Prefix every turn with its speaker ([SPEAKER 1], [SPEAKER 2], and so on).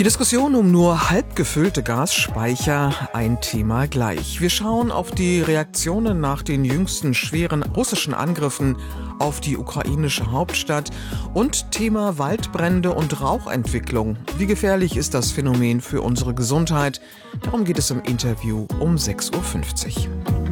[SPEAKER 1] Die Diskussion um nur halb gefüllte Gasspeicher, ein Thema gleich. Wir schauen auf die Reaktionen nach den jüngsten schweren russischen Angriffen auf die ukrainische Hauptstadt und Thema Waldbrände und Rauchentwicklung. Wie gefährlich ist das Phänomen für unsere Gesundheit? Darum geht es im Interview um 6.50 Uhr.